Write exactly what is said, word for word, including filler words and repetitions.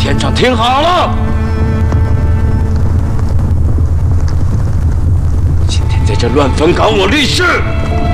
田长听好了，今天在这乱坟岗我立誓，